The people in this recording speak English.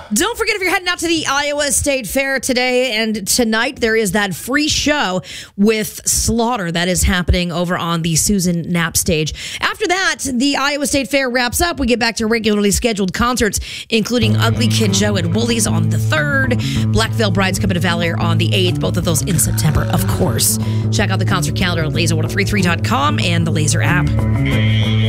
Don't forget, if you're heading out to the Iowa State Fair today and tonight, there is that free show with Slaughter that is happening over on the Susan Knapp stage. After that, the Iowa State Fair wraps up. We get back to regularly scheduled concerts, including Ugly Kid Joe at Woolies on the 3rd, Black Veil Brides coming to Valier on the 8th, both of those in September, of course. Check out the concert calendar at laser1033.com and the Laser app.